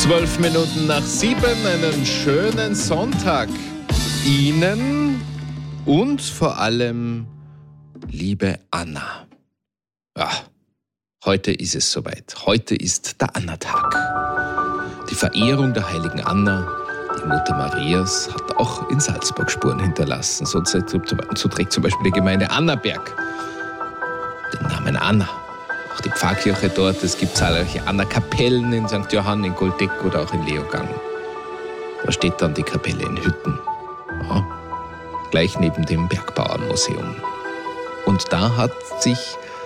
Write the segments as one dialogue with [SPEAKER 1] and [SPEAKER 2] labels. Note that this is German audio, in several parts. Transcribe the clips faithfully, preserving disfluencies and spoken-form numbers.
[SPEAKER 1] Zwölf Minuten nach sieben, einen schönen Sonntag Ihnen und vor allem liebe Anna. Ja, heute ist es soweit. Heute ist der Anna-Tag. Die Verehrung der heiligen Anna, die Mutter Marias, hat auch in Salzburg Spuren hinterlassen. So, so trägt zum Beispiel die Gemeinde Annaberg den Namen Anna. Auch die Pfarrkirche dort, es gibt zahlreiche Anna-Kapellen in Sankt Johann, in Goldeck oder auch in Leogang. Da steht dann die Kapelle in Hütten, ja, gleich neben dem Bergbauernmuseum. Und da hat sich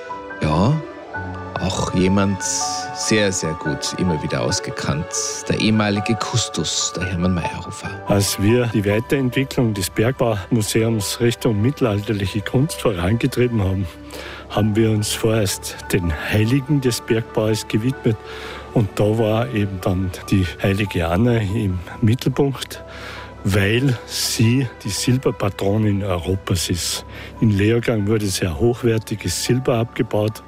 [SPEAKER 1] ja auch jemand sehr, sehr gut immer wieder ausgekannt, der ehemalige Kustos, der Hermann Meyerhofer.
[SPEAKER 2] Als wir die Weiterentwicklung des Bergbaumuseums Richtung mittelalterliche Kunst vorangetrieben haben, haben wir uns vorerst den Heiligen des Bergbaues gewidmet. Und da war eben dann die heilige Anna im Mittelpunkt, weil sie die Silberpatronin Europas ist. In Leogang wurde sehr hochwertiges Silber abgebaut,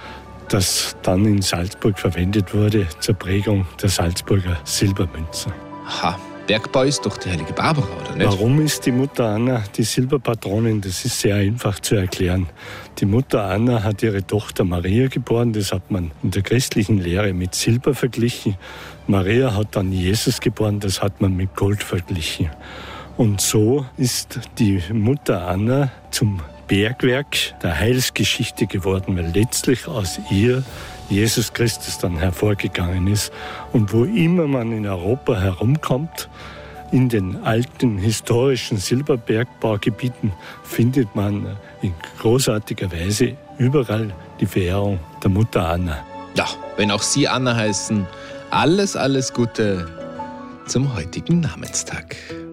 [SPEAKER 2] das dann in Salzburg verwendet wurde zur Prägung der Salzburger Silbermünzen.
[SPEAKER 1] Aha, Bergbau ist doch die heilige Barbara, oder nicht?
[SPEAKER 2] Warum ist die Mutter Anna die Silberpatronin? Das ist sehr einfach zu erklären. Die Mutter Anna hat ihre Tochter Maria geboren, das hat man in der christlichen Lehre mit Silber verglichen. Maria hat dann Jesus geboren, das hat man mit Gold verglichen. Und so ist die Mutter Anna zum Bergwerk der Heilsgeschichte geworden, weil letztlich aus ihr Jesus Christus dann hervorgegangen ist. Und wo immer man in Europa herumkommt, in den alten historischen Silberbergbaugebieten, findet man in großartiger Weise überall die Verehrung der Mutter Anna.
[SPEAKER 1] Ja, wenn auch Sie Anna heißen, alles, alles Gute zum heutigen Namenstag.